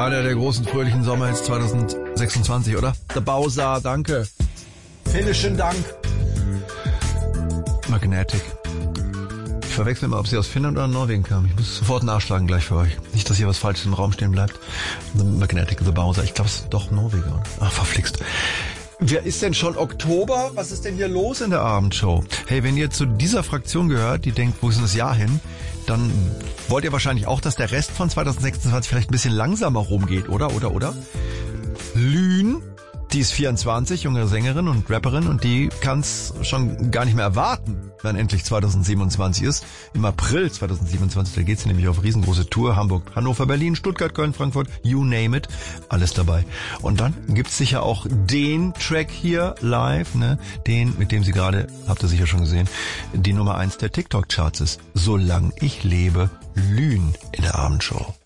Einer der großen fröhlichen Sommerhits 2026, oder? Der Bowser, danke. Vielen Dank. Magnetic. Ich verwechsel mal, ob sie aus Finnland oder Norwegen kam. Ich muss sofort nachschlagen gleich für euch. Nicht, dass hier was Falsches im Raum stehen bleibt. The Magnetic, The Bowser. Ich glaube, es ist doch Norweger. Ach, verflixt. Wer ist denn schon Oktober? Was ist denn hier los in der Abendshow? Hey, wenn ihr zu dieser Fraktion gehört, die denkt, wo ist denn das Jahr hin? Dann wollt ihr wahrscheinlich auch, dass der Rest von 2026 vielleicht ein bisschen langsamer rumgeht, oder? Lyn, die ist 24, junge Sängerin und Rapperin und die kann's schon gar nicht mehr erwarten, wenn endlich 2027 ist. Im April 2027, da geht's nämlich auf riesengroße Tour. Hamburg, Hannover, Berlin, Stuttgart, Köln, Frankfurt, you name it. Alles dabei. Und dann gibt's sicher auch den Track hier live, ne? Den, mit dem sie gerade, habt ihr sicher schon gesehen, die Nummer 1 der TikTok-Charts ist. Solange ich lebe, Lyn in der Abendshow.